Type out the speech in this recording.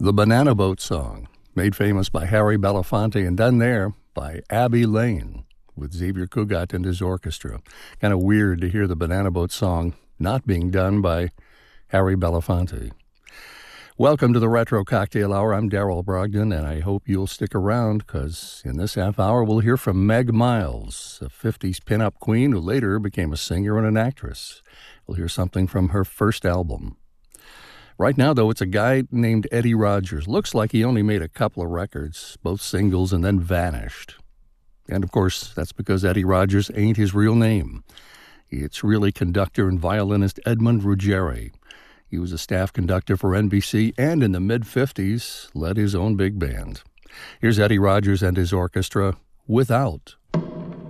The Banana Boat Song, made famous by Harry Belafonte and done there by Abbey Lane with Xavier Cugat and his orchestra. Kind of weird to hear the Banana Boat Song not being done by Harry Belafonte. Welcome to the Retro Cocktail Hour. I'm Darrell Brogdon, and I hope you'll stick around because in this half hour we'll hear from Meg Miles, a 50s pinup queen who later became a singer and an actress. We'll hear something from her first album. Right now, though, it's a guy named Eddie Rogers. Looks like he only made a couple of records, both singles, and then vanished. And, of course, that's because Eddie Rogers ain't his real name. It's really conductor and violinist Edmund Ruggieri. He was a staff conductor for NBC and in the mid-50s led his own big band. Here's Eddie Rogers and his orchestra, Without.